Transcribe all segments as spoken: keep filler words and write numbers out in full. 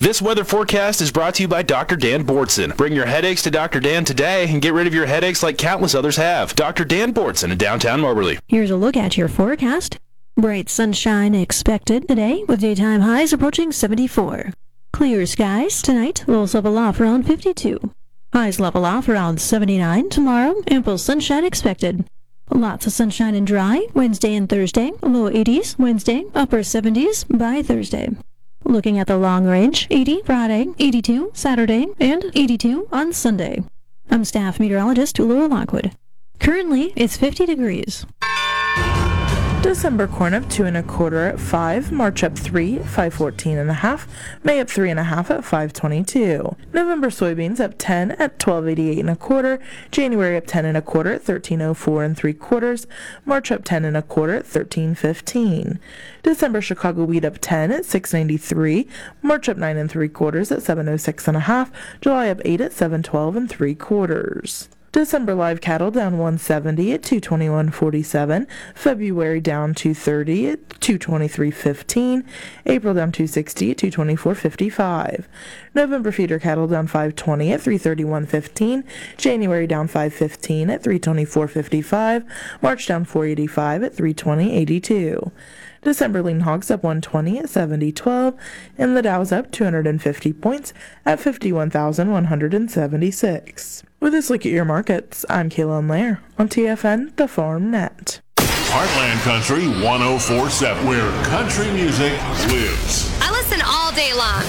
This weather forecast is brought to you by Doctor Dan Bortson. Bring your headaches to Doctor Dan today and get rid of your headaches like countless others have. Doctor Dan Bortson in downtown Moberly. Here's a look at your forecast. Bright sunshine expected today with daytime highs approaching seventy-four. Clear skies tonight, lows level off around fifty-two. Highs level off around seventy-nine tomorrow, ample sunshine expected. Lots of sunshine and dry Wednesday and Thursday, low eighties Wednesday, upper seventies by Thursday. Looking at the long range, eighty Friday, eighty-two Saturday, and eighty-two on Sunday. I'm staff meteorologist Laura Lockwood. Currently, it's fifty degrees. December corn up two and a quarter at five, March up three, five fourteen and a half, May up three and a half at five twenty-two. November soybeans up ten at twelve eighty-eight and a quarter, January up ten and a quarter at thirteen oh four and three quarters, March up ten and a quarter at thirteen fifteen. December Chicago wheat up ten at six ninety-three, March up nine and three quarters at seven oh six and a half, July up eight at seven twelve and three quarters. December live cattle down one seventy at two twenty-one forty-seven, February down two thirty at two twenty-three fifteen, April down two sixty at two twenty-four fifty-five. November feeder cattle down five twenty at three thirty-one fifteen, January down five fifteen at three twenty-four fifty-five, March down four eighty-five at three twenty eighty-two. December lean hogs up one twenty at seventy twelve, and the Dow's up two hundred fifty points at fifty-one thousand one hundred seventy-six. With this look at your markets, I'm Kaylin Lair on T F N, the Farm Net. Heartland Country one oh four point seven, where country music lives. I listen all day long.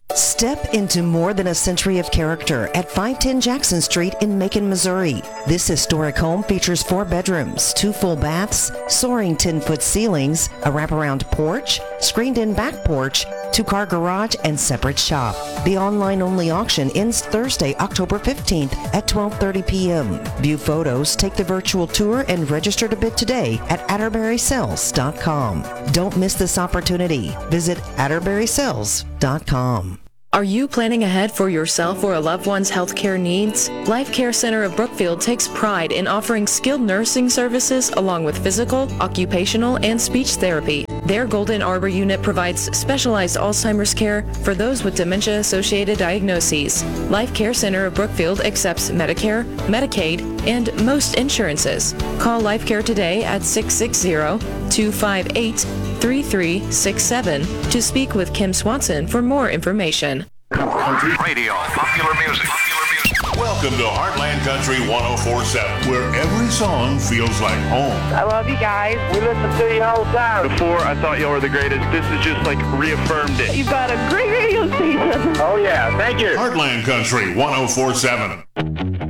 Step into more than a century of character at five ten Jackson Street in Macon, Missouri. This historic home features four bedrooms, two full baths, soaring ten-foot ceilings, a wraparound porch, screened-in back porch, two-car garage, and separate shop. The online-only auction ends Thursday, October fifteenth at twelve thirty p.m. View photos, take the virtual tour, and register to bid today at atterbury sales dot com. Don't miss this opportunity. Visit atterbury sales dot com. Are you planning ahead for yourself or a loved one's healthcare needs? Life Care Center of Brookfield takes pride in offering skilled nursing services along with physical, occupational, and speech therapy. Their Golden Arbor unit provides specialized Alzheimer's care for those with dementia-associated diagnoses. Life Care Center of Brookfield accepts Medicare, Medicaid, and most insurances. Call Life Care today at six six zero, two five eight, three three six seven to speak with Kim Swanson for more information. Country radio, popular music, popular music. Welcome to Heartland Country one oh four point seven, where every song feels like home. I love you guys. We listen to you all the time. Before, I thought y'all were the greatest. This is just like reaffirmed it. You've got a great radio station. Oh, yeah. Thank you. Heartland Country one oh four point seven.